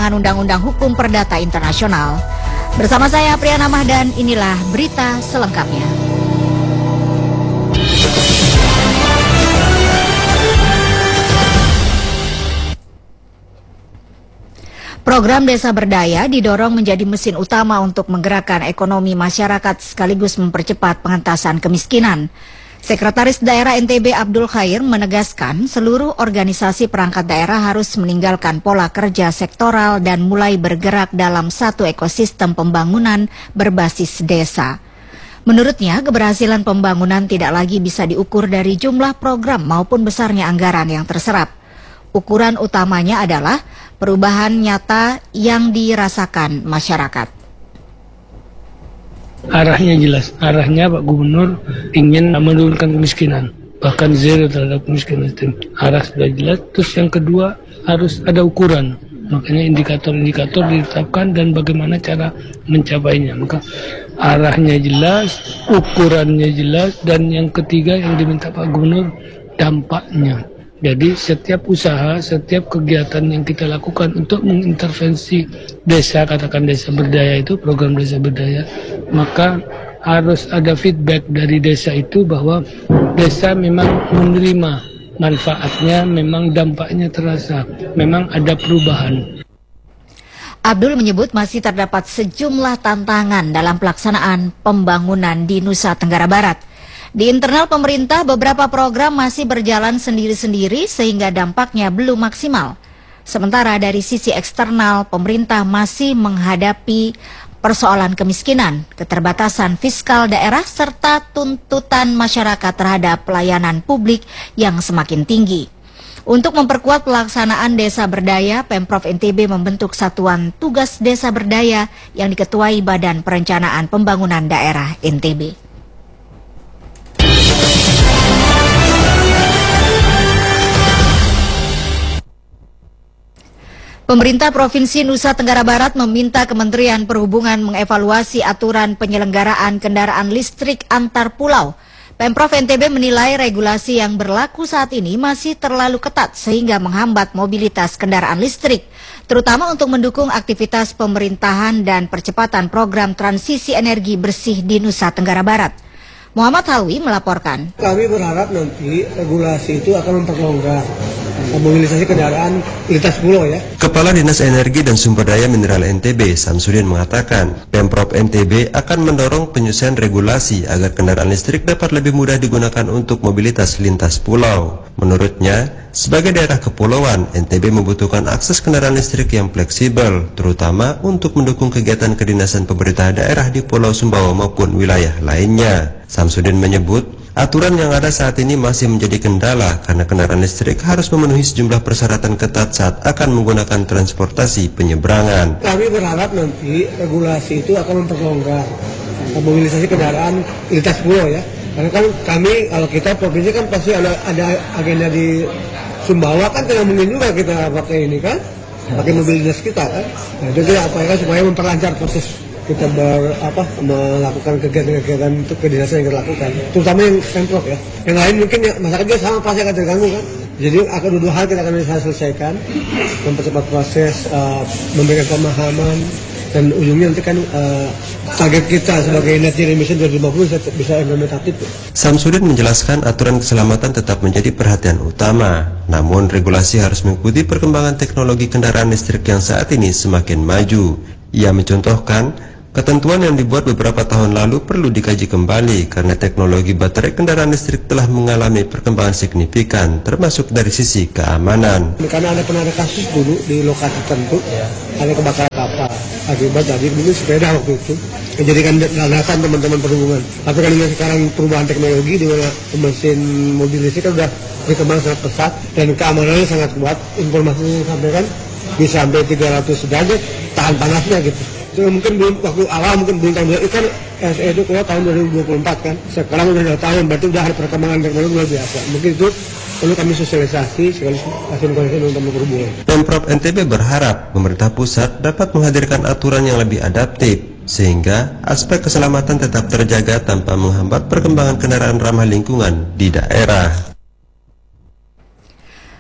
dengan Undang-Undang Hukum Perdata Internasional. Bersama saya Priana Mahdan, inilah berita selengkapnya. Program Desa Berdaya didorong menjadi mesin utama untuk menggerakkan ekonomi masyarakat sekaligus mempercepat pengentasan kemiskinan. Sekretaris Daerah NTB Abdul Khair menegaskan seluruh organisasi perangkat daerah harus meninggalkan pola kerja sektoral dan mulai bergerak dalam satu ekosistem pembangunan berbasis desa. Menurutnya, keberhasilan pembangunan tidak lagi bisa diukur dari jumlah program maupun besarnya anggaran yang terserap. Ukuran utamanya adalah perubahan nyata yang dirasakan masyarakat. Arahnya jelas, arahnya Pak Gubernur ingin menurunkan kemiskinan, bahkan zero terhadap kemiskinan. Arah sudah jelas, terus yang kedua harus ada ukuran, makanya indikator-indikator ditetapkan dan bagaimana cara mencapainya. Maka arahnya jelas, ukurannya jelas, dan yang ketiga yang diminta Pak Gubernur, dampaknya. Jadi setiap usaha, setiap kegiatan yang kita lakukan untuk mengintervensi desa, katakan desa berdaya itu, program desa berdaya, maka harus ada feedback dari desa itu bahwa desa memang menerima manfaatnya, memang dampaknya terasa, memang ada perubahan. Abdul menyebut masih terdapat sejumlah tantangan dalam pelaksanaan pembangunan di Nusa Tenggara Barat. Di internal pemerintah, beberapa program masih berjalan sendiri-sendiri sehingga dampaknya belum maksimal. Sementara dari sisi eksternal, pemerintah masih menghadapi persoalan kemiskinan, keterbatasan fiskal daerah, serta tuntutan masyarakat terhadap pelayanan publik yang semakin tinggi. Untuk memperkuat pelaksanaan Desa Berdaya, Pemprov NTB membentuk Satuan Tugas Desa Berdaya yang diketuai Badan Perencanaan Pembangunan Daerah NTB. Pemerintah Provinsi Nusa Tenggara Barat meminta Kementerian Perhubungan mengevaluasi aturan penyelenggaraan kendaraan listrik antar pulau. Pemprov NTB menilai regulasi yang berlaku saat ini masih terlalu ketat sehingga menghambat mobilitas kendaraan listrik, terutama untuk mendukung aktivitas pemerintahan dan percepatan program transisi energi bersih di Nusa Tenggara Barat. Muhammad Halwi melaporkan. Kami berharap nanti regulasi itu akan memperlonggar mobilisasi kendaraan lintas pulau ya. Kepala Dinas Energi dan Sumber Daya Mineral NTB, Samsudin mengatakan, Pemprov NTB akan mendorong penyusunan regulasi agar kendaraan listrik dapat lebih mudah digunakan untuk mobilitas lintas pulau. Menurutnya, sebagai daerah kepulauan, NTB membutuhkan akses kendaraan listrik yang fleksibel, terutama untuk mendukung kegiatan kedinasan pemerintah daerah di Pulau Sumbawa maupun wilayah lainnya. Samsudin menyebut, aturan yang ada saat ini masih menjadi kendala karena kendaraan listrik harus memenuhi sejumlah persyaratan ketat saat akan menggunakan transportasi penyeberangan. Kami berharap nanti regulasi itu akan memperlonggar mobilisasi kendaraan lintas pulau ya. Karena kan kami, kalau kita provinsi kan pasti ada agenda di Sumbawa kan tidak mungkin juga kita pakai ini kan, pakai mobil dinas kita kan. Nah itu kita apa ya supaya memperlancar proses kita melakukan kegiatan-kegiatan untuk kedinasan yang dilakukan, terutama yang Pemprov ya. Yang lain mungkin ya, masyarakat juga sama pasti akan terganggu kan. Jadi akan dua hal kita akan bisa selesaikan, mempercepat proses, memberikan pemahaman, dan ujungnya nanti kan target kita sebagai net zero emission 2050 bisa implementatif. Samsudin menjelaskan aturan keselamatan tetap menjadi perhatian utama, namun regulasi harus mengikuti perkembangan teknologi kendaraan listrik yang saat ini semakin maju. Ia mencontohkan, ketentuan yang dibuat beberapa tahun lalu perlu dikaji kembali karena teknologi baterai kendaraan listrik telah mengalami perkembangan signifikan, termasuk dari sisi keamanan. Karena pernah ada kasus dulu di lokasi tertentu, ada kebakaran kapal akibat dari dulu sepeda waktu itu, menjadikan landasan teman-teman perhubungan. Tapi kan dengan sekarang perubahan teknologi di mana mesin mobil listrik kan sudah berkembang sangat pesat dan keamanannya sangat kuat. Informasinya sampaikan bisa sampai 300 derajat tahan panasnya gitu. Mungkin belum waktu awal mungkin belum tahun kan SE itu keluar tahun 2024 kan. Sekarang udah 2 tahun, berarti udah ada perkembangan teknologi luar biasa. Mungkin itu perlu kami sosialisasi sekaligus kasih informasi untuk berhubungan. Pemprov NTB berharap pemerintah pusat dapat menghadirkan aturan yang lebih adaptif sehingga aspek keselamatan tetap terjaga tanpa menghambat perkembangan kendaraan ramah lingkungan di daerah.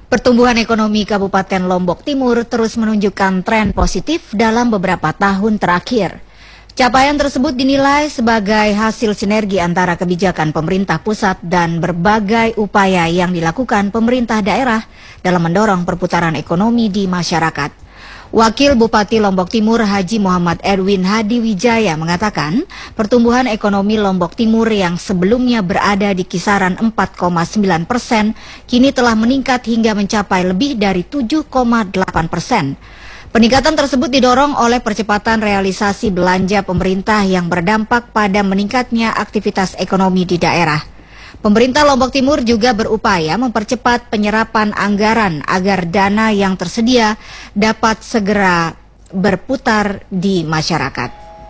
Pertumbuhan ekonomi Kabupaten Lombok Timur terus menunjukkan tren positif dalam beberapa tahun terakhir. Capaian tersebut dinilai sebagai hasil sinergi antara kebijakan pemerintah pusat dan berbagai upaya yang dilakukan pemerintah daerah dalam mendorong perputaran ekonomi di masyarakat. Wakil Bupati Lombok Timur Haji Muhammad Erwin Hadiwijaya mengatakan pertumbuhan ekonomi Lombok Timur yang sebelumnya berada di kisaran 4,9%, kini telah meningkat hingga mencapai lebih dari 7,8%. Peningkatan tersebut didorong oleh percepatan realisasi belanja pemerintah yang berdampak pada meningkatnya aktivitas ekonomi di daerah. Pemerintah Lombok Timur juga berupaya mempercepat penyerapan anggaran agar dana yang tersedia dapat segera berputar di masyarakat.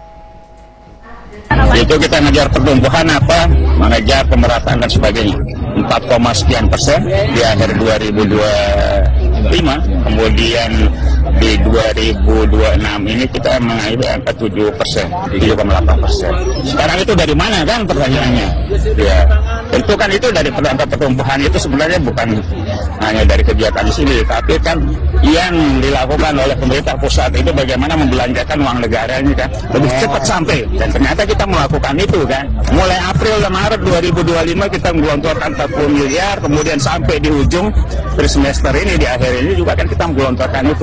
Itu kita ngejar pertumbuhan mengejar pemerataan dan sebagainya. 4,sekian% di akhir 2025, kemudian di 2026 ini kita mengakhiri angka 7%, 7,8%. Sekarang itu dari mana kan pertanyaannya? Ya, tentu kan itu dari pertumbuhan itu sebenarnya bukan hanya dari kegiatan di sini, tapi kan yang dilakukan oleh pemerintah pusat itu bagaimana membelanjakan uang negara ini kan lebih cepat sampai, dan ternyata kita melakukan itu kan. Mulai April dan Maret 2025 kita menggelontorkan 40 miliar, kemudian sampai di ujung semester ini, di akhir ini juga kan kita menggelontorkan itu.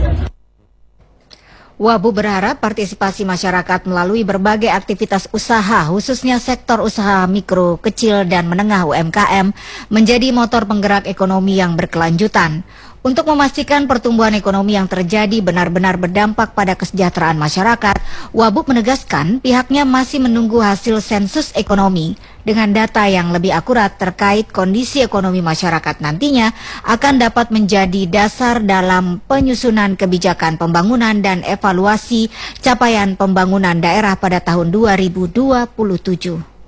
Wabu berharap partisipasi masyarakat melalui berbagai aktivitas usaha, khususnya sektor usaha mikro, kecil, dan menengah UMKM, menjadi motor penggerak ekonomi yang berkelanjutan. Untuk memastikan pertumbuhan ekonomi yang terjadi benar-benar berdampak pada kesejahteraan masyarakat, Wabub menegaskan pihaknya masih menunggu hasil sensus ekonomi dengan data yang lebih akurat terkait kondisi ekonomi masyarakat nantinya akan dapat menjadi dasar dalam penyusunan kebijakan pembangunan dan evaluasi capaian pembangunan daerah pada tahun 2027.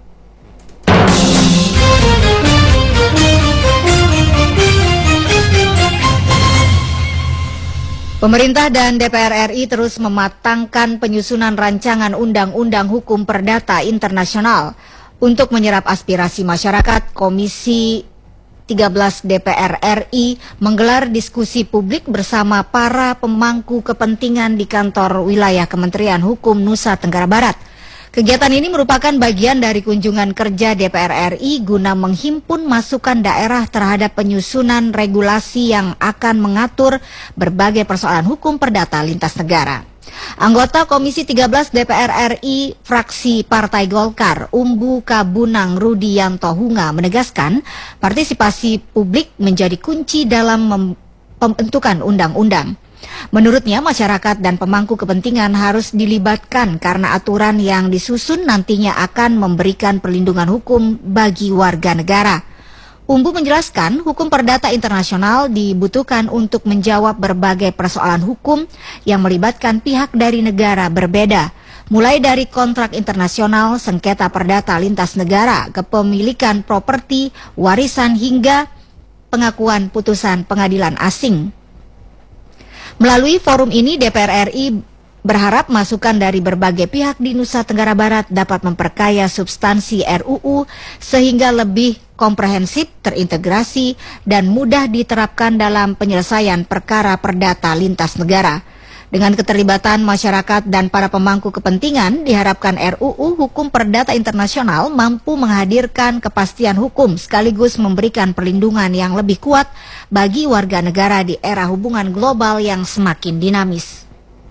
Pemerintah dan DPR RI terus mematangkan penyusunan rancangan undang-undang hukum perdata internasional. Untuk menyerap aspirasi masyarakat, Komisi 13 DPR RI menggelar diskusi publik bersama para pemangku kepentingan di kantor wilayah Kementerian Hukum Nusa Tenggara Barat. Kegiatan ini merupakan bagian dari kunjungan kerja DPR RI guna menghimpun masukan daerah terhadap penyusunan regulasi yang akan mengatur berbagai persoalan hukum perdata lintas negara. Anggota Komisi 13 DPR RI fraksi Partai Golkar, Umbu Kabunang Rudianto Hunga menegaskan partisipasi publik menjadi kunci dalam pembentukan undang-undang. Menurutnya, masyarakat dan pemangku kepentingan harus dilibatkan karena aturan yang disusun nantinya akan memberikan perlindungan hukum bagi warga negara. Umbu menjelaskan, hukum perdata internasional dibutuhkan untuk menjawab berbagai persoalan hukum yang melibatkan pihak dari negara berbeda, mulai dari kontrak internasional, sengketa perdata lintas negara, kepemilikan properti, warisan, hingga pengakuan putusan pengadilan asing. Melalui forum ini, DPR RI berharap masukan dari berbagai pihak di Nusa Tenggara Barat dapat memperkaya substansi RUU sehingga lebih komprehensif, terintegrasi, dan mudah diterapkan dalam penyelesaian perkara perdata lintas negara. Dengan keterlibatan masyarakat dan para pemangku kepentingan, diharapkan RUU Hukum Perdata Internasional mampu menghadirkan kepastian hukum sekaligus memberikan perlindungan yang lebih kuat bagi warga negara di era hubungan global yang semakin dinamis.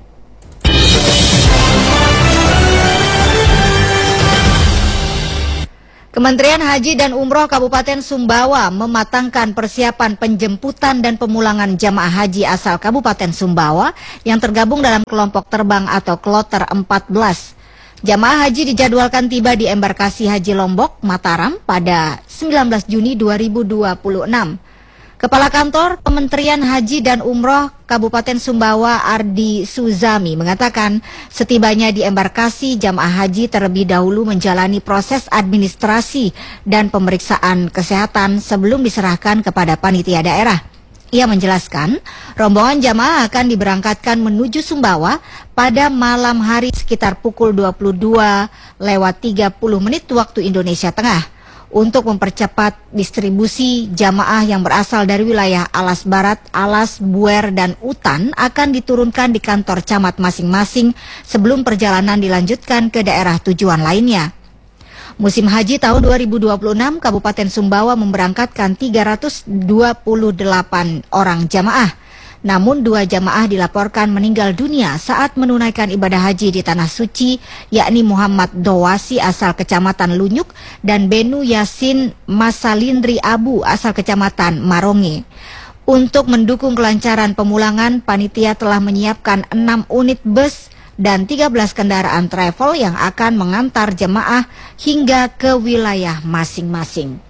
Kementerian Haji dan Umroh Kabupaten Sumbawa mematangkan persiapan penjemputan dan pemulangan jamaah haji asal Kabupaten Sumbawa yang tergabung dalam kelompok terbang atau Kloter 14. Jamaah haji dijadwalkan tiba di embarkasi Haji Lombok, Mataram pada 19 Juni 2026. Kepala Kantor Kementerian Haji dan Umroh Kabupaten Sumbawa Ardi Suzami mengatakan setibanya di embarkasi jamaah haji terlebih dahulu menjalani proses administrasi dan pemeriksaan kesehatan sebelum diserahkan kepada panitia daerah. Ia menjelaskan rombongan jamaah akan diberangkatkan menuju Sumbawa pada malam hari sekitar pukul 22:30 waktu Indonesia Tengah. untuk mempercepat distribusi jamaah yang berasal dari wilayah Alas Barat, Alas, Buer, dan Utan akan diturunkan di kantor camat masing-masing sebelum perjalanan dilanjutkan ke daerah tujuan lainnya. Musim haji tahun 2026, Kabupaten Sumbawa memberangkatkan 328 orang jamaah. Namun 2 jamaah dilaporkan meninggal dunia saat menunaikan ibadah haji di Tanah Suci, yakni Muhammad Dowasi asal Kecamatan Lunyuk dan Benu Yasin Masalindri Abu asal Kecamatan Maronge. Untuk mendukung kelancaran pemulangan, panitia telah menyiapkan 6 unit bus dan 13 kendaraan travel yang akan mengantar jemaah hingga ke wilayah masing-masing.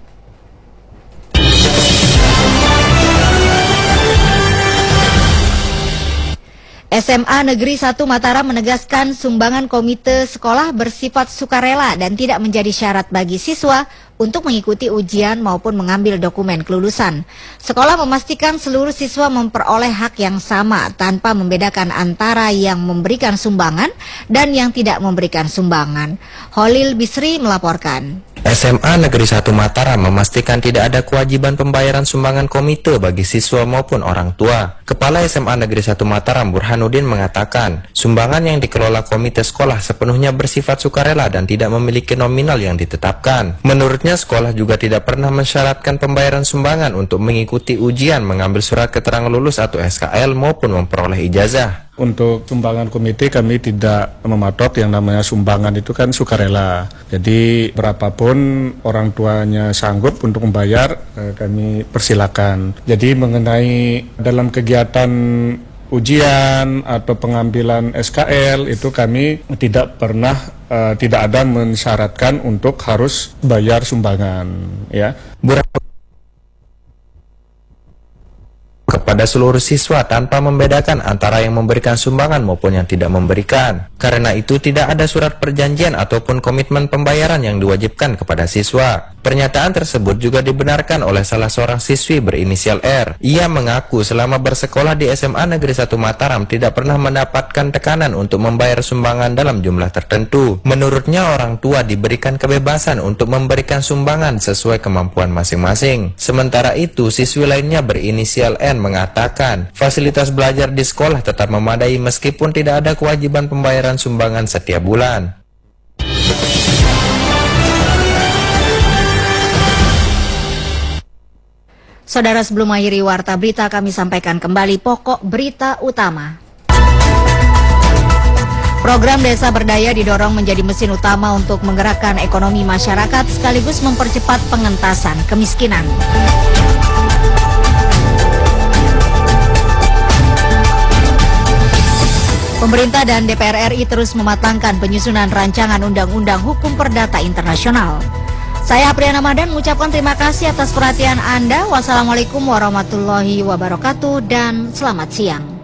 SMA Negeri 1 Mataram menegaskan sumbangan komite sekolah bersifat sukarela dan tidak menjadi syarat bagi siswa untuk mengikuti ujian maupun mengambil dokumen kelulusan. Sekolah memastikan seluruh siswa memperoleh hak yang sama tanpa membedakan antara yang memberikan sumbangan dan yang tidak memberikan sumbangan. Holil Bisri melaporkan. SMA Negeri 1 Mataram memastikan tidak ada kewajiban pembayaran sumbangan komite bagi siswa maupun orang tua. Kepala SMA Negeri 1 Mataram Burhanuddin mengatakan, sumbangan yang dikelola komite sekolah sepenuhnya bersifat sukarela dan tidak memiliki nominal yang ditetapkan. Menurutnya, sekolah juga tidak pernah mensyaratkan pembayaran sumbangan untuk mengikuti ujian, mengambil surat keterangan lulus atau SKL maupun memperoleh ijazah. Untuk sumbangan komite kami tidak mematok, yang namanya sumbangan itu kan sukarela. Jadi berapapun orang tuanya sanggup untuk membayar, kami persilakan. Jadi mengenai dalam kegiatan ujian atau pengambilan SKL itu kami tidak pernah tidak ada mensyaratkan untuk harus bayar sumbangan, ya. Kepada seluruh siswa tanpa membedakan antara yang memberikan sumbangan maupun yang tidak memberikan. Karena itu tidak ada surat perjanjian ataupun komitmen pembayaran yang diwajibkan kepada siswa. Pernyataan tersebut juga dibenarkan oleh salah seorang siswi berinisial R. Ia mengaku selama bersekolah di SMA Negeri 1 Mataram tidak pernah mendapatkan tekanan untuk membayar sumbangan dalam jumlah tertentu. Menurutnya orang tua diberikan kebebasan untuk memberikan sumbangan sesuai kemampuan masing-masing. Sementara itu siswi lainnya berinisial N mengatakan fasilitas belajar di sekolah tetap memadai meskipun tidak ada kewajiban pembayaran sumbangan setiap bulan. Saudara, sebelum mengakhiri warta berita, kami sampaikan kembali pokok berita utama. Program Desa Berdaya didorong menjadi mesin utama untuk menggerakkan ekonomi masyarakat sekaligus mempercepat pengentasan kemiskinan. Pemerintah dan DPR RI terus mematangkan penyusunan rancangan Undang-Undang Hukum Perdata Internasional. Saya Apriana Madan mengucapkan terima kasih atas perhatian Anda. Wassalamualaikum warahmatullahi wabarakatuh dan selamat siang.